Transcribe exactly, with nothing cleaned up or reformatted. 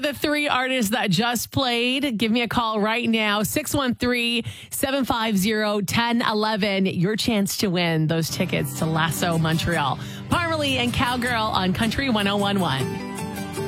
the three artists that just played, give me a call right now, six one three, seven five zero, one zero one one. Your chance to win those tickets to Lasso Montreal. Parmalee and Cowgirl on Country one oh one one.